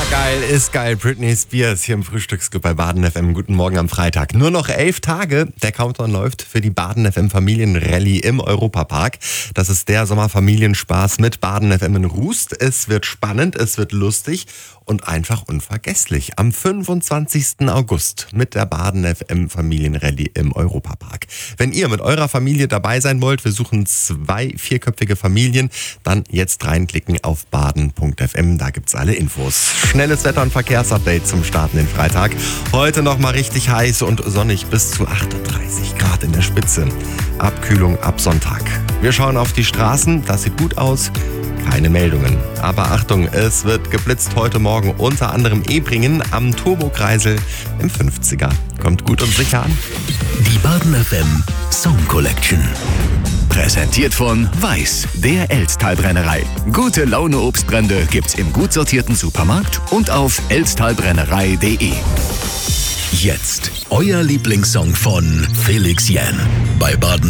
Geil ist geil. Britney Spears hier im Frühstücksclub bei Baden FM. Guten Morgen am Freitag. Nur noch 11 Tage. Der Countdown läuft für die Baden FM Familienrallye im Europapark. Das ist der Sommerfamilienspaß mit Baden FM in Rust. Es wird spannend, es wird lustig und einfach unvergesslich. Am 25. August mit der Baden FM Familienrallye im Europapark. Wenn ihr mit eurer Familie dabei sein wollt, wir suchen 2 vierköpfige Familien, dann jetzt reinklicken auf baden.fm. Da gibt's alle Infos. Schnelles Wetter- und Verkehrsupdate zum Starten den Freitag. Heute noch mal richtig heiß und sonnig bis zu 38 Grad in der Spitze. Abkühlung ab Sonntag. Wir schauen auf die Straßen, das sieht gut aus. Keine Meldungen. Aber Achtung, es wird geblitzt heute Morgen, unter anderem Ebringen am Turbokreisel im 50er. Kommt gut und sicher an. Die Baden FM Song Collection. Präsentiert von Weiß, der Elztal-Brennerei. Gute Laune Obstbrände gibt's im gut sortierten Supermarkt und auf elztalbrennerei.de. Jetzt euer Lieblingssong von Felix Jähn bei Baden